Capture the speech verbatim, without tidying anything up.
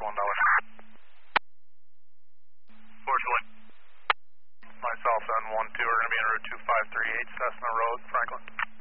one dollar. Fortunately. Myself and one two are going to be en route two five three eight Cessna Road, Franklin.